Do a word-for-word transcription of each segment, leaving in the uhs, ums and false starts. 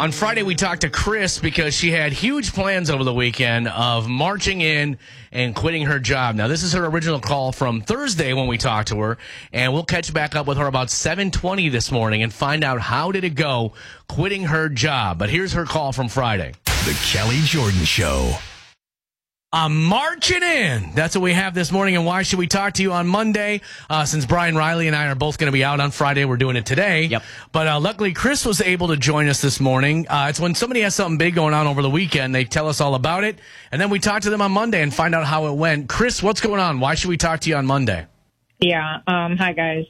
On Friday, we talked to Chris because she had huge plans over the weekend of marching in and quitting her job. Now, this is her original call from Thursday when we talked to her, and we'll catch back up with her about seven twenty this morning and find out how did it go quitting her job. But here's her call from Friday. The Kelly Jordan Show. I'm marching in. That's what we have this morning. And why should we talk to you on Monday? Uh, since Brian Riley and I are both going to be out on Friday, we're doing it today. Yep. But uh, luckily, Chris was able to join us this morning. Uh, it's when somebody has something big going on over the weekend, they tell us all about it. And then we talk to them on Monday and find out how it went. Chris, what's going on? Why should we talk to you on Monday? Yeah. Um, hi, guys.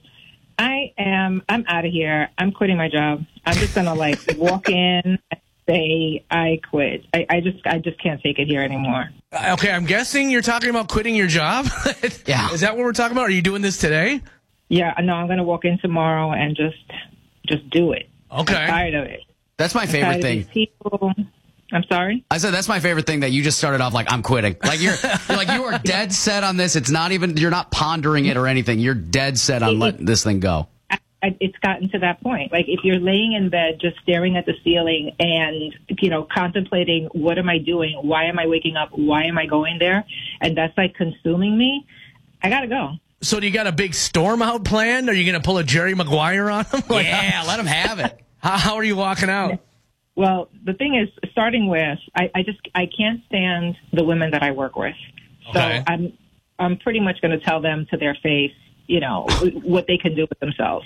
I am, I'm out of here. I'm quitting my job. I'm just going to like walk in and say I quit. I, I just, I just can't take it here anymore. Okay, I'm guessing you're talking about quitting your job? Yeah. Is that what we're talking about? Are you doing this today? Yeah, no, I'm going to walk in tomorrow and just just do it. Okay. I'm tired of it. That's my I'm favorite tired of thing. these people. I'm sorry? I said that's my favorite thing that you just started off like I'm quitting. Like you're, you're like you are dead set on this. It's not even you're not pondering it or anything. You're dead set on letting this thing go. I, I, it's gotten to that point. Like if you're laying in bed just staring at the ceiling and, you know, contemplating what am I doing? Why am I waking up? Why am I going there? And that's like consuming me. I got to go. So do you got a big storm out planned? Are you going to pull a Jerry Maguire on them? Like, Yeah, let him have it. How, how are you walking out? Well, the thing is, starting with, I, I just I can't stand the women that I work with. So Okay. I'm I'm pretty much going to tell them to their face, you know, what they can do with themselves,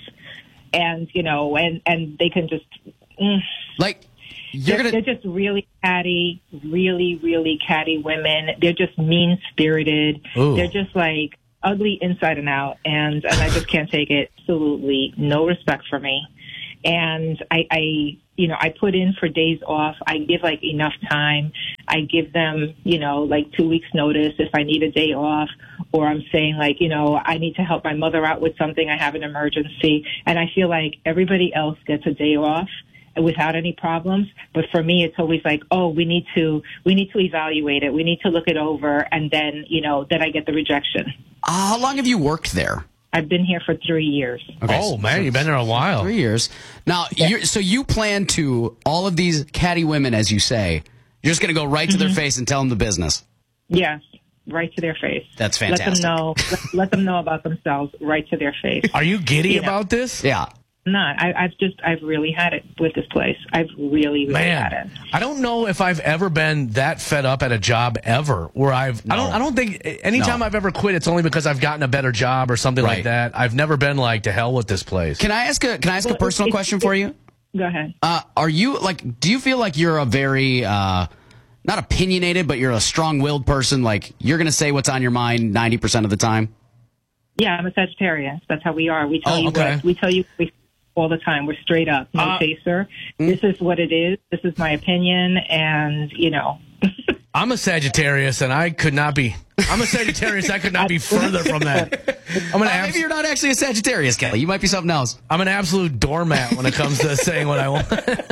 and you know, and and they can just. Mm, Like you're they're, gonna. they're just really catty, really, really catty women. They're just mean spirited. Ooh. They're just like ugly inside and out, and and I just can't take it. Absolutely no respect for me. And I, I, you know, I put in for days off. I give like enough time. I give them, you know, like two weeks notice if I need a day off, or I'm saying like, you know, I need to help my mother out with something. I have an emergency. And I feel like everybody else gets a day off without any problems. But for me, it's always like, oh, we need to, we need to evaluate it. We need to look it over. And then, you know, then I get the rejection. Uh, how long have you worked there? I've been here for three years. Okay, Oh, so- man, you've been there a while. Three years. Now, you're, so you plan to, all of these catty women, as you say, you're just going to go right to their face and tell them the business. Yes. Right to their face. That's Let fantastic. them know. let, let them know about themselves. Right to their face. Are you giddy Yeah. about this? Yeah. Not. I, I've just. I've really had it with this place. I've really, really had Man, it. I don't know if I've ever been that fed up at a job ever. Where I've, I don't, I don't think anytime No. I've ever quit, it's only because I've gotten a better job or something Right. like that. I've never been like to hell with this place. Can I ask a Can I ask Well, a personal it's- question it's- for you? Go ahead. Uh, are you like? Do you feel like you're a very uh, not opinionated, but you're a strong-willed person? Like you're going to say what's on your mind ninety percent of the time. Yeah, I'm a Sagittarius. That's how we are. We tell Oh, you okay. what. We tell you we, all the time. We're straight up. No Uh, chaser. This is what it is. This is my opinion, and you know. I'm a Sagittarius, and I could not be. I'm a Sagittarius. I could not be further from that. I'm an Uh, abs- maybe you're not actually a Sagittarius, Kelly. You might be something else. I'm an absolute doormat when it comes to saying what I want.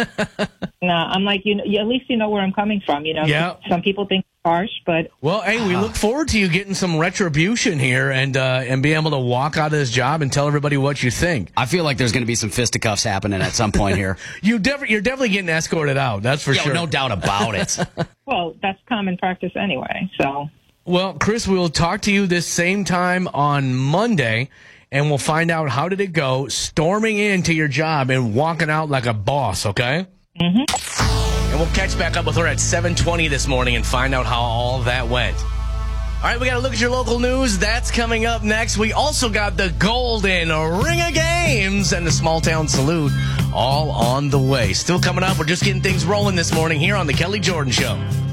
No, I'm like you know. At least you know where I'm coming from. You know. Yeah. Some people think it's harsh, but Well, hey, we look forward to you getting some retribution here and uh, and being able to walk out of this job and tell everybody what you think. I feel like there's going to be some fisticuffs happening at some point here. You def- you're definitely getting escorted out. That's for Yeah, sure. no doubt about it. well, that's common practice anyway. So. Well, Chris, we will talk to you this same time on Monday, and we'll find out how did it go storming into your job and walking out like a boss, okay? Mm-hmm. And we'll catch back up with her at seven twenty this morning and find out how all that went. All right, we got to look at your local news. That's coming up next. We also got the Golden Ring of Games and the Small Town Salute all on the way. Still coming up. We're just getting things rolling this morning here on The Kelly Jordan Show.